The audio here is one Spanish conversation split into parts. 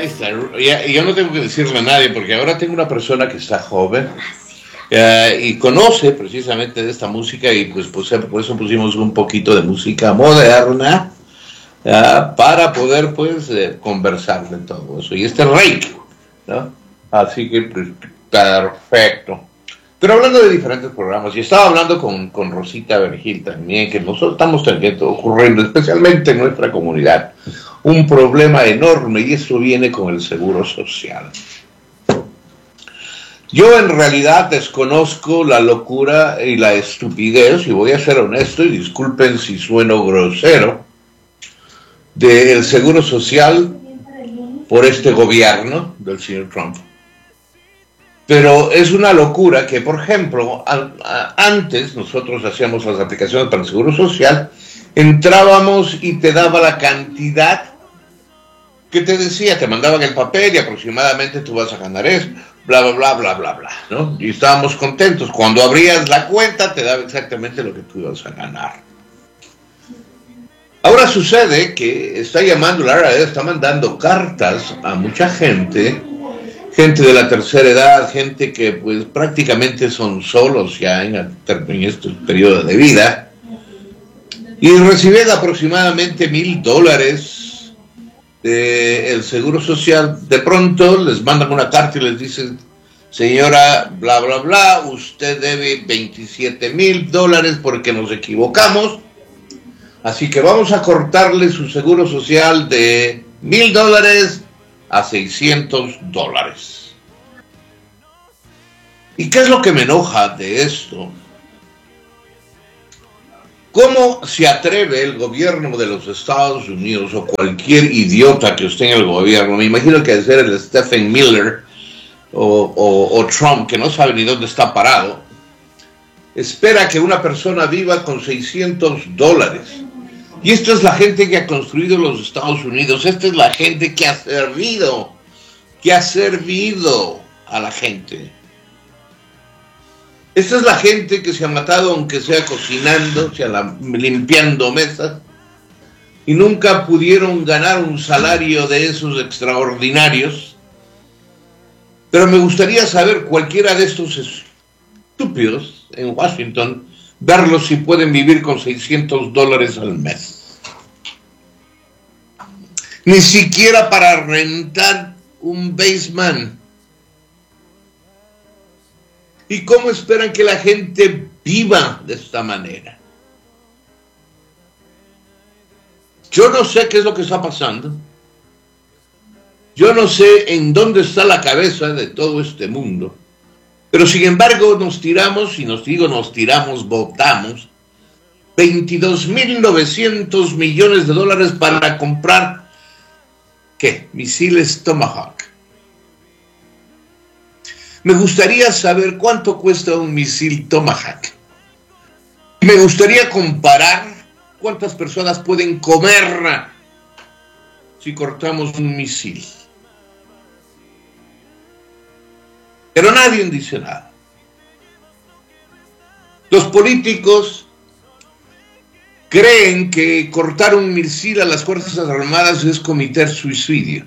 esta, yo no tengo que decirle a nadie, porque ahora tengo una persona que está joven y conoce precisamente de esta música, y pues por eso pusimos un poquito de música moderna para poder pues conversar de todo eso. Y este es Reiki, ¿no? Así que pues, perfecto. Pero hablando de diferentes programas, y estaba hablando con Rosita Vergil también, que nosotros estamos ocurriendo, especialmente en nuestra comunidad, un problema enorme, y eso viene con el seguro social. Yo en realidad desconozco la locura y la estupidez, y voy a ser honesto, y disculpen si sueno grosero, del seguro social por este gobierno del señor Trump. Pero es una locura que, por ejemplo, antes nosotros hacíamos las aplicaciones para el seguro social, entrábamos y te daba la cantidad que te decía, te mandaban el papel y aproximadamente tú vas a ganar eso, bla, bla, bla, bla, bla, bla, ¿no? Y estábamos contentos. Cuando abrías la cuenta te daba exactamente lo que tú ibas a ganar. Ahora sucede que está llamando, la IRS está mandando cartas a mucha gente de la tercera edad, gente que pues prácticamente son solos ya en este periodo de vida, y reciben aproximadamente $1,000 del seguro social. De pronto les mandan una carta y les dicen, señora bla bla bla, usted debe $27,000 porque nos equivocamos, así que vamos a cortarle su seguro social de $1,000 a $600. ¿Y qué es lo que me enoja de esto? ¿Cómo se atreve el gobierno de los Estados Unidos, o cualquier idiota que esté en el gobierno, me imagino que debe ser el Stephen Miller o Trump, que no sabe ni dónde está parado, espera que una persona viva con $600? Y esta es la gente que ha construido los Estados Unidos, esta es la gente que ha servido a la gente. Esta es la gente que se ha matado, aunque sea cocinando, limpiando mesas, y nunca pudieron ganar un salario de esos extraordinarios. Pero me gustaría saber, cualquiera de estos estúpidos en Washington, verlos si pueden vivir con $600 al mes. Ni siquiera para rentar un basement. ¿Y cómo esperan que la gente viva de esta manera? Yo no sé qué es lo que está pasando. Yo no sé en dónde está la cabeza de todo este mundo. Pero sin embargo nos tiramos, votamos $22,900 millones para comprar, ¿qué? Misiles Tomahawk. Me gustaría saber cuánto cuesta un misil Tomahawk. Me gustaría comparar cuántas personas pueden comer si cortamos un misil. Pero nadie dice nada. Los políticos creen que cortar un misil a las Fuerzas Armadas es cometer suicidio.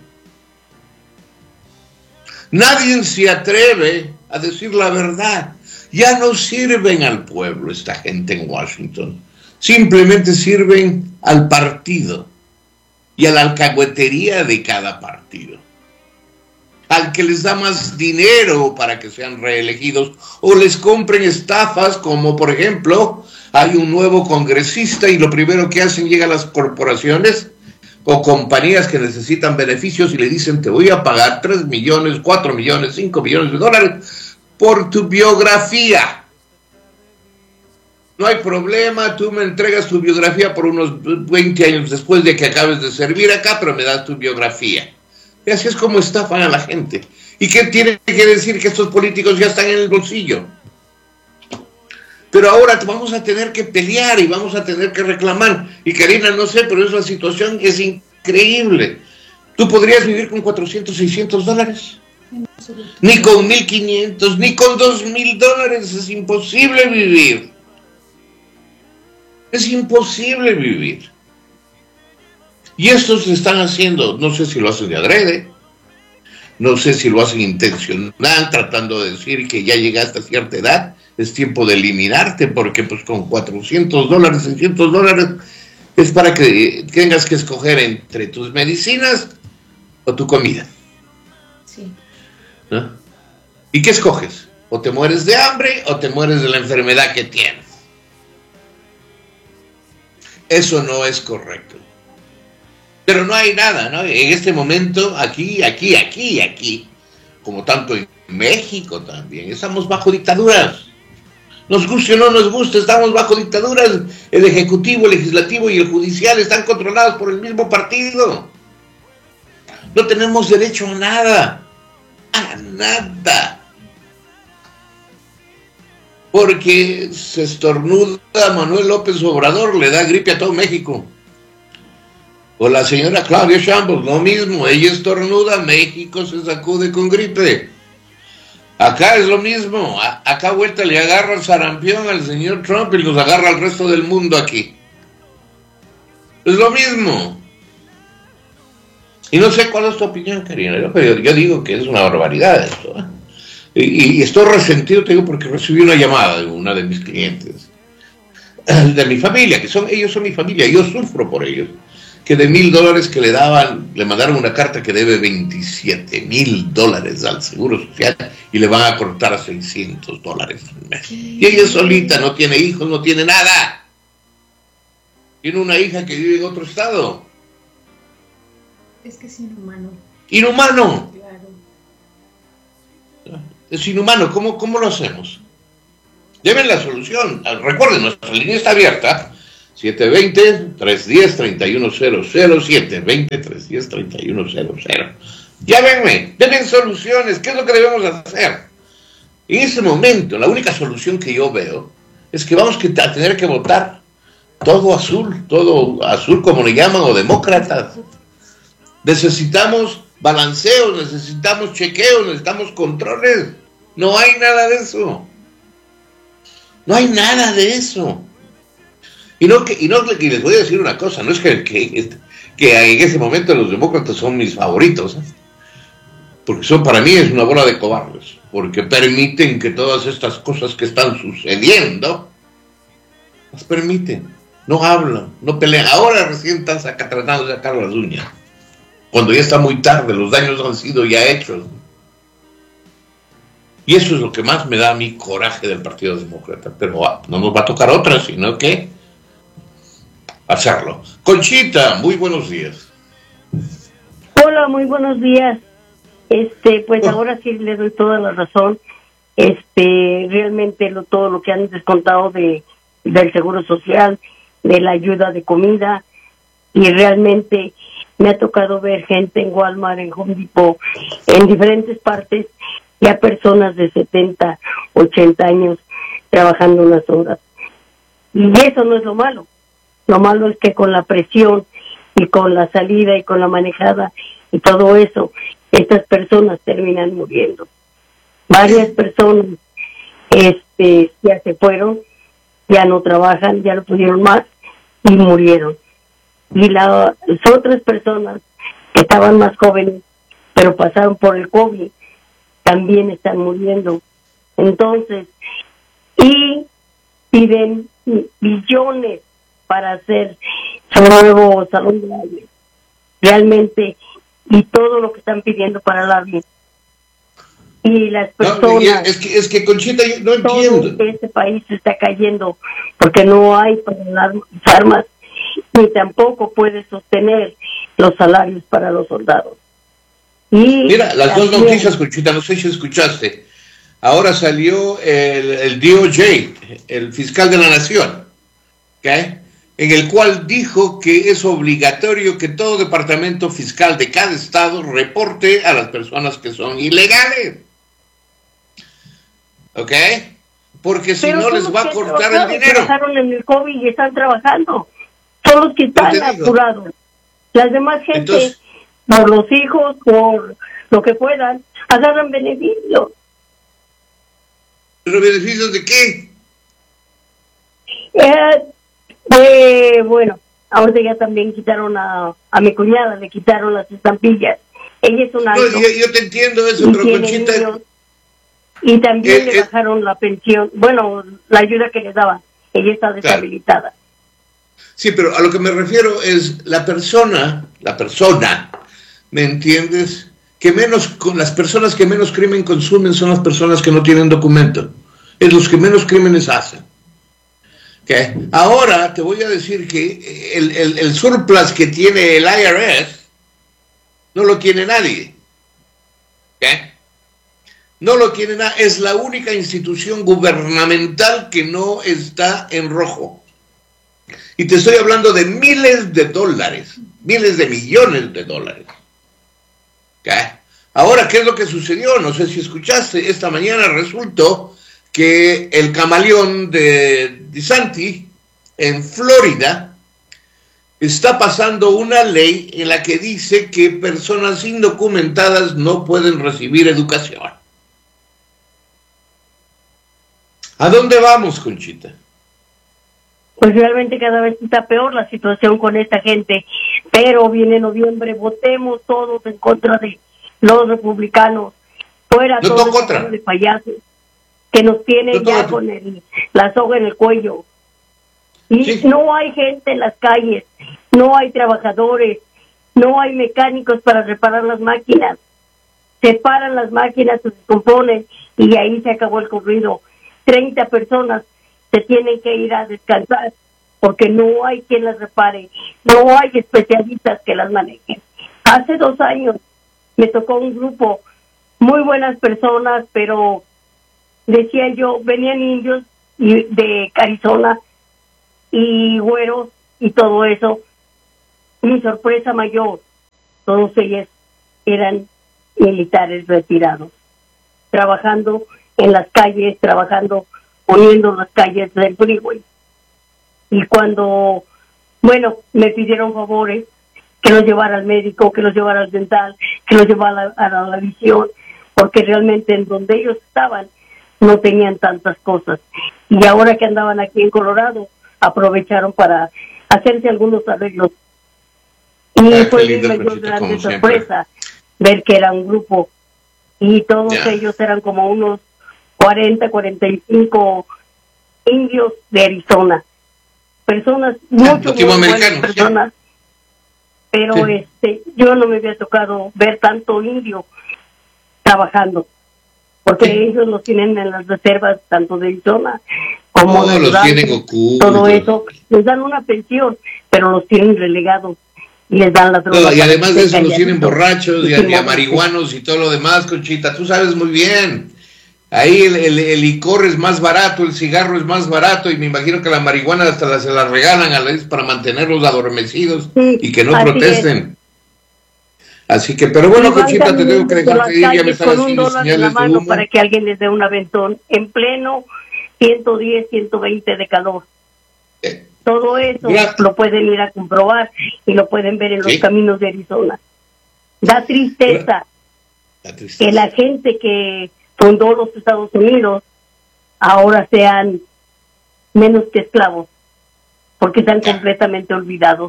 Nadie se atreve a decir la verdad. Ya no sirven al pueblo esta gente en Washington. Simplemente sirven al partido y a la alcahuetería de cada partido. Al que les da más dinero para que sean reelegidos, o les compren estafas, como por ejemplo, hay un nuevo congresista y lo primero que hacen, llegan las corporaciones o compañías que necesitan beneficios y le dicen, te voy a pagar 3 millones, 4 millones, 5 millones de dólares por tu biografía. No hay problema, tú me entregas tu biografía por unos 20 años después de que acabes de servir acá, pero me das tu biografía. Y así es como estafan a la gente. ¿Y qué tiene que decir? Que estos políticos ya están en el bolsillo. Pero ahora vamos a tener que pelear y vamos a tener que reclamar. Y Karina, no sé, pero esa situación es increíble. ¿Tú podrías vivir con $400, $600? Ni con $1,500, ni con $2,000. Es imposible vivir. Es imposible vivir. Y estos se están haciendo, no sé si lo hacen de adrede, no sé si lo hacen intencional, tratando de decir que ya llegaste a cierta edad, es tiempo de eliminarte, porque pues con $400, $600, es para que tengas que escoger entre tus medicinas o tu comida. Sí. ¿No? ¿Y qué escoges? O te mueres de hambre o te mueres de la enfermedad que tienes. Eso no es correcto. Pero no hay nada, ¿no? En este momento, aquí, como tanto en México también, estamos bajo dictaduras. Nos guste o no nos guste, estamos bajo dictaduras. El ejecutivo, el legislativo y el judicial están controlados por el mismo partido. No tenemos derecho a nada. A nada. Porque se estornuda Manuel López Obrador, le da gripe a todo México. O la señora Claudia Sheinbaum, lo mismo, ella estornuda, México se sacude con gripe. Acá es lo mismo, acá vuelta le agarra el sarampión al señor Trump y los agarra al resto del mundo aquí. Es lo mismo. Y no sé cuál es tu opinión, Karina, pero yo digo que es una barbaridad esto, ¿eh? Y estoy resentido, te digo, porque recibí una llamada de una de mis clientes, de mi familia, ellos son mi familia, yo sufro por ellos, que de $1,000 que le daban, le mandaron una carta que debe $27,000 al Seguro Social y le van a cortar a $600 al mes. Y ella solita, no tiene hijos, no tiene nada. Tiene una hija que vive en otro estado. Es que es inhumano. Inhumano. Claro. Es inhumano. ¿Cómo lo hacemos? Lleven la solución. Recuerden, nuestra línea está abierta. 720-310-3100. 720-310-3100. Llámenme, denme soluciones. ¿Qué es lo que debemos hacer? En ese momento, la única solución que yo veo es que vamos a tener que votar todo azul como le llaman, o demócratas. Necesitamos balanceos, necesitamos chequeos, necesitamos controles. No hay nada de eso. No hay nada de eso. Y les voy a decir una cosa, no es que en ese momento los demócratas son mis favoritos, ¿eh? Porque para mí es una bola de cobardes, porque permiten que todas estas cosas que están sucediendo, las permiten, no hablan, no pelean. Ahora recién están tratando de sacar las uñas, cuando ya está muy tarde, los daños han sido ya hechos. Y eso es lo que más me da a mí coraje del Partido Demócrata, pero no nos va a tocar otra, sino que hacerlo. Conchita, muy buenos días. Hola, muy buenos días. Pues ahora sí le doy toda la razón. Realmente todo lo que han descontado del Seguro Social, de la ayuda de comida, y realmente me ha tocado ver gente en Walmart, en Home Depot, en diferentes partes, ya personas de 70, 80 años trabajando unas horas. Y eso no es lo malo. Lo malo es que con la presión y con la salida y con la manejada y todo eso, estas personas terminan muriendo. Varias personas ya se fueron, ya no trabajan, ya no pudieron más y murieron. Y las otras personas que estaban más jóvenes, pero pasaron por el COVID, también están muriendo. Entonces, y piden billones para hacer su nuevo salón de baile. Realmente, y todo lo que están pidiendo para la vida. Y las personas... No, es que Conchita, yo no entiendo. Todo este país se está cayendo porque no hay para las armas, ni tampoco puede sostener los salarios para los soldados. Y mira, las dos noticias, Conchita, no sé si escuchaste. Ahora salió el DOJ, el fiscal de la nación, ¿okay? En el cual dijo que es obligatorio que todo departamento fiscal de cada estado reporte a las personas que son ilegales. ¿Ok? Porque si no les va a cortar el dinero. Trabajaron en el COVID y están trabajando. Son los que están apurados. Las demás gente, entonces, por los hijos, por lo que puedan, agarran beneficios. ¿Pero beneficios de qué? Bueno, ahorita ya también quitaron a mi cuñada, le quitaron las estampillas Ella es una... No, yo te entiendo eso, pero Conchita... Niños, y también le bajaron la pensión, bueno, la ayuda que le daban. Ella está deshabilitada. Claro. Sí, pero a lo que me refiero es la persona, ¿me entiendes? Las personas que menos crimen consumen son las personas que no tienen documento. Es los que menos crímenes hacen. ¿Okay? Ahora te voy a decir que el surplus que tiene el IRS no lo tiene nadie. ¿Okay? No lo tiene nadie. Es la única institución gubernamental que no está en rojo. Y te estoy hablando de miles de dólares, miles de millones de dólares. ¿Okay? Ahora, ¿qué es lo que sucedió? No sé si escuchaste, esta mañana resultó que el camaleón de DeSantis en Florida está pasando una ley en la que dice que personas indocumentadas no pueden recibir educación. ¿A dónde vamos, Conchita? Pues realmente cada vez está peor la situación con esta gente, pero viene noviembre, votemos todos en contra de los republicanos, fuera no todos los payasos que nos tienen ya con la soga en el cuello. Y sí, no hay gente en las calles, no hay trabajadores, no hay mecánicos para reparar las máquinas. Se paran las máquinas, se descomponen y ahí se acabó el corrido. 30 personas se tienen que ir a descansar porque no hay quien las repare, no hay especialistas que las manejen. Hace 2 años me tocó un grupo, muy buenas personas, pero decía yo, venían indios de Arizona y güeros y todo eso. Mi sorpresa mayor, todos ellos eran militares retirados, trabajando en las calles, poniendo las calles del freeway. Y cuando, bueno, me pidieron favores, que los llevara al médico, que los llevara al dental, que los llevara a la visión, porque realmente en donde ellos estaban no tenían tantas cosas. Y ahora que andaban aquí en Colorado, aprovecharon para hacerse algunos arreglos. Y fue mi mayor grande sorpresa ver que era un grupo y todos ellos eran como unos 40, 45 indios de Arizona, personas mucho muy buenas personas, pero yo no me había tocado ver tanto indio trabajando, porque ellos los tienen en las reservas tanto de Arizona como de los tienen ocultos. Todo eso, les dan una pensión, pero los tienen relegados y les dan la droga. Y además de eso los tienen borrachos y a marihuanos y todo lo demás, Conchita, tú sabes muy bien. Ahí el licor es más barato, el cigarro es más barato y me imagino que la marihuana hasta se la regalan a la vez para mantenerlos adormecidos y que no protesten. Así que, pero bueno, Conchita, te tengo que dejar ir, ya me están haciendo señales de humo. Para que alguien les dé un aventón en pleno 110, 120 de calor. Todo eso lo pueden ir a comprobar y lo pueden ver en los caminos de Arizona. Da tristeza que la gente que fundó los Estados Unidos ahora sean menos que esclavos, porque están completamente olvidados.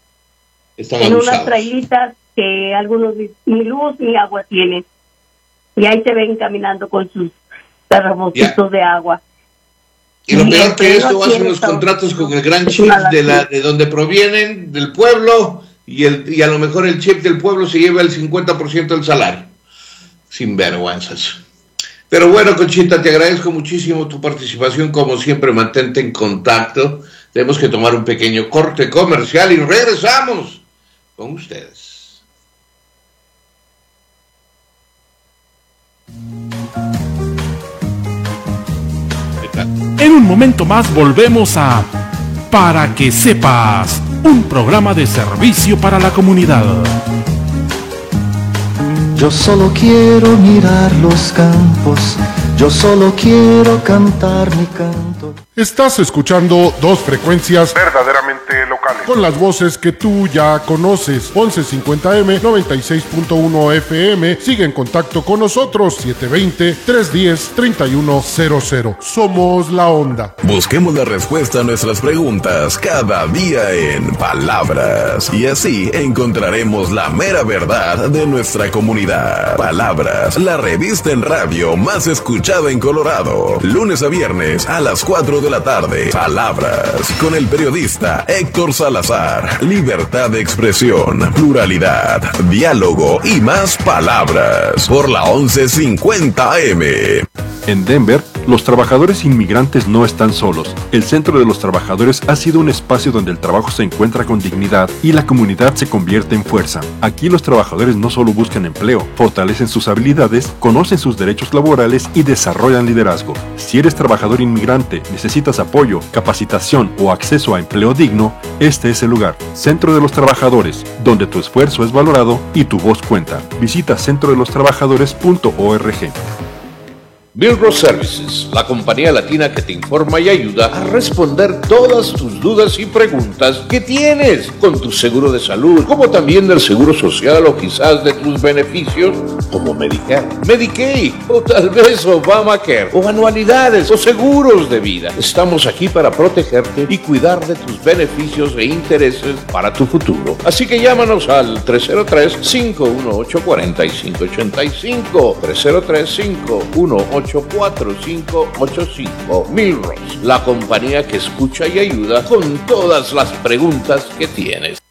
En unas trailitas que algunos ni luz ni agua tienen, y ahí se ven caminando con sus terremotitos de agua. Y lo peor que esto hacen los contratos con el gran chip de donde provienen, del pueblo, y a lo mejor el chip del pueblo se lleva el 50% del salario. Sin vergüenzas. Pero bueno, Conchita, te agradezco muchísimo tu participación, como siempre, mantente en contacto. Tenemos que tomar un pequeño corte comercial y regresamos con ustedes. En un momento más volvemos a Para que sepas, un programa de servicio para la comunidad. Yo solo quiero mirar los campos, yo solo quiero cantar mi canto. Estás escuchando dos frecuencias verdaderamente locales. con las voces que tú ya conoces. 1150M, 96.1 FM. Sigue en contacto con nosotros. 720-310-3100. Somos La Onda. Busquemos la respuesta a nuestras preguntas cada día en Palabras. Y así encontraremos la mera verdad de nuestra comunidad. Palabras, la revista en radio más escuchada en Colorado. Lunes a viernes a las 4 de la tarde. Palabras, con el periodista Héctor Salazar. Libertad de expresión, pluralidad, diálogo y más palabras. Por la 1150 AM. En Denver, los trabajadores inmigrantes no están solos. El Centro de los Trabajadores ha sido un espacio donde el trabajo se encuentra con dignidad y la comunidad se convierte en fuerza. Aquí los trabajadores no solo buscan empleo, fortalecen sus habilidades, conocen sus derechos laborales y desarrollan liderazgo. Si eres trabajador inmigrante, necesitas apoyo, capacitación o acceso a empleo digno, este es el lugar. Centro de los Trabajadores, donde tu esfuerzo es valorado y tu voz cuenta. Visita centrodelostrabajadores.org. Milros Services, la compañía latina que te informa y ayuda a responder todas tus dudas y preguntas que tienes con tu seguro de salud, como también del seguro social o quizás de tus beneficios como Medicare, Medicaid o tal vez Obamacare o anualidades o seguros de vida. Estamos aquí para protegerte y cuidar de tus beneficios e intereses para tu futuro. Así que llámanos al 303-518-4585, 303-518-4585. Milros, la compañía que escucha y ayuda con todas las preguntas que tienes.